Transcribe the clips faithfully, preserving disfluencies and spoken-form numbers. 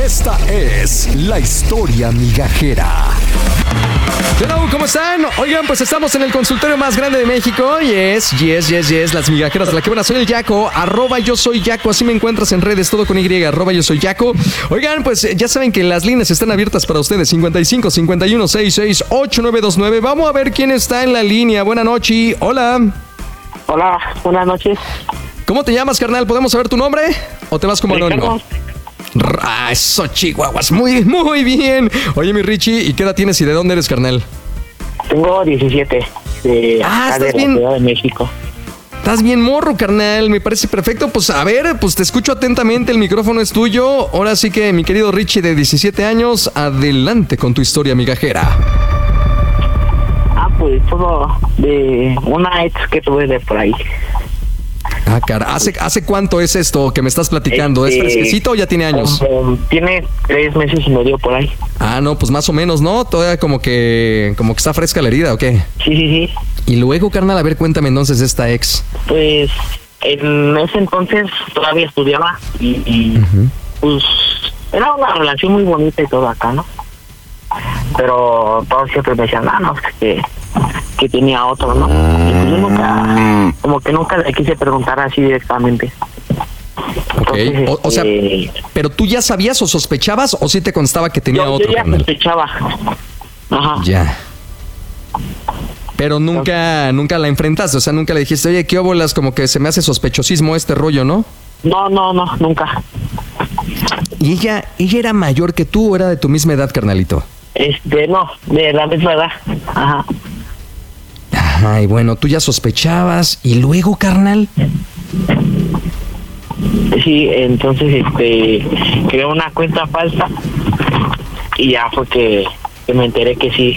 Esta es la historia migajera. Hello, ¿cómo están? Oigan, pues estamos en el consultorio más grande de México. Yes, yes, yes, yes, las migajeras de la que buena. Soy el Yaco, arroba yo soy Yaco. Así me encuentras en redes, todo con Y, arroba yo soy Yaco. Oigan, pues ya saben que las líneas están abiertas para ustedes. cincuenta y cinco, cincuenta y uno, sesenta y seis, ochenta y nueve veintinueve. Vamos a ver quién está en la línea. Buenas noches. Hola. Hola, buenas noches. ¿Cómo te llamas, carnal? ¿Podemos saber tu nombre? ¿O te vas como anónimo? Ricardo. Ah, eso, chihuahuas. Muy, muy bien. Oye, mi Richie, ¿y qué edad tienes y de dónde eres, carnal? Tengo diecisiete, de Ah, acá ¿estás de bien? la Ciudad de México. Estás bien morro, carnal. Me parece perfecto. Pues a ver, pues te escucho atentamente. El micrófono es tuyo. Ahora sí que, mi querido Richie, de diecisiete años, adelante con tu historia migajera. Ah, pues todo de una ex que tuve de por ahí. Ah, cara. ¿Hace, ¿Hace cuánto es esto que me estás platicando? Este, ¿Es fresquecito o ya tiene años? Um, tiene tres meses y medio por ahí. Ah, no, pues más o menos, ¿no? Todavía como que, como que está fresca la herida, ¿o qué? Sí, sí, sí. Y luego, carnal, a ver, cuéntame entonces de esta ex. Pues en ese entonces todavía estudiaba y, y Uh-huh. pues era una relación muy bonita y todo acá, ¿no? Pero todos siempre me decían, ah, no, pues, que, que tenía otro, ¿no? Y pues yo nunca, como que nunca le quise preguntar así directamente. Ok, Entonces, o, o sea, este, ¿pero tú ya sabías o sospechabas o sí te constaba que tenía yo, otro, yo ya carnal? sospechaba. Ajá. Ya. Pero nunca, nunca la enfrentaste, o sea, nunca le dijiste, oye, qué óbolas, como que se me hace sospechosismo este rollo, ¿no? No, no, no, nunca. ¿Y ella, ella era mayor que tú o era de tu misma edad, carnalito? Este, no, de la misma edad. Ajá. Ay, bueno, tú ya sospechabas y luego, carnal. Sí, entonces, este, creó una cuenta falsa y ya fue que, que me enteré que sí,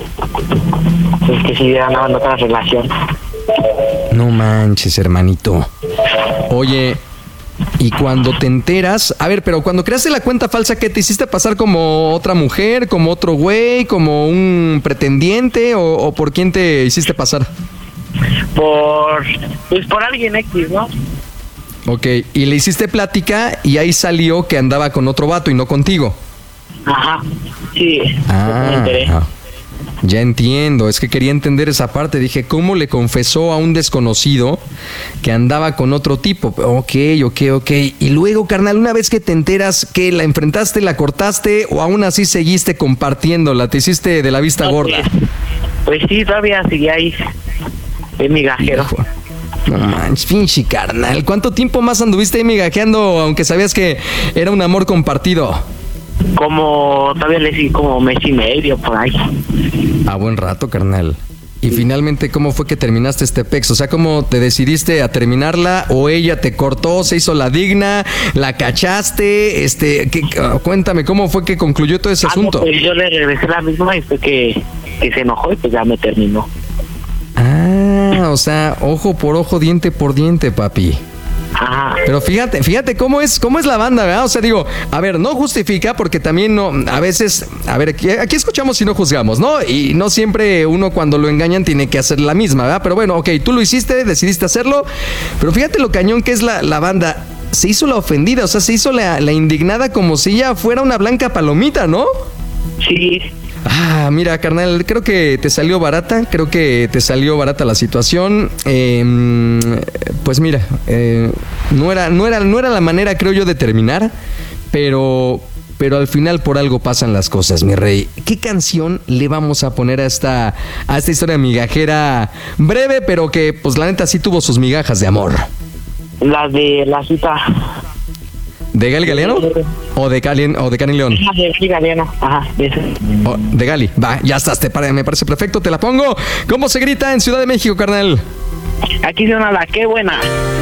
pues que sí andaba en otra relación. No manches, hermanito. Oye, y cuando te enteras, a ver, pero cuando creaste la cuenta falsa, ¿qué te hiciste pasar como otra mujer, como otro güey, como un pretendiente o, o por quién te hiciste pasar? Por, pues por alguien X, ¿no? Ok, y le hiciste plática y ahí salió que andaba con otro vato y no contigo. Ajá, sí, Ah, me enteré. ah, ya entiendo, es que quería entender esa parte. Dije, ¿cómo le confesó a un desconocido que andaba con otro tipo? Ok, ok, ok. Y luego, carnal, una vez que te enteras, ¿qué? ¿La enfrentaste, la cortaste o aún así seguiste compartiéndola? ¿Te hiciste de la vista No, gorda? Pues, pues sí, todavía seguía ahí, en migajero. Hijo, no manches, pinche carnal. ¿Cuánto tiempo más anduviste ahí migajeando, aunque sabías que era un amor compartido? Como, todavía le seguí como mes y medio por ahí. A buen rato, carnal. Y finalmente, ¿cómo fue que terminaste este pex? O sea, ¿cómo te decidiste a terminarla? ¿O ella te cortó, se hizo la digna, la cachaste? Este, ¿qué, cuéntame, ¿cómo fue que concluyó todo ese Ah, no, asunto? pues yo le regresé la misma y fue que, que se enojó y pues ya me terminó. Ah, o sea, ojo por ojo, diente por diente, papi. Ajá. Pero fíjate, fíjate cómo es, cómo es la banda, ¿verdad? O sea, digo, a ver, no justifica porque también no, a veces, a ver, aquí, aquí escuchamos y no juzgamos, ¿no? Y no siempre uno cuando lo engañan tiene que hacer la misma, ¿verdad? Pero bueno, ok, tú lo hiciste, decidiste hacerlo, pero fíjate lo cañón que es la, la banda. Se hizo la ofendida, o sea, se hizo la, la indignada como si ella fuera una blanca palomita, ¿no? Sí. Ah, mira, carnal, creo que te salió barata, creo que te salió barata la situación. Eh, pues mira, eh, no era, no era, no era la manera, creo yo, de terminar, pero, pero al final por algo pasan las cosas, mi rey. ¿Qué canción le vamos a poner a esta, a esta historia migajera breve, pero que, pues la neta sí tuvo sus migajas de amor? La de la cita. ¿De Gali Galeano? ¿O de Cali, o de Cani León? La de Gali Galeano. Ajá, esa. Oh, de Gali. Va, ya estás, te pare, me parece perfecto, te la pongo. ¿Cómo se grita en Ciudad de México, carnal? Aquí suena la qué buena.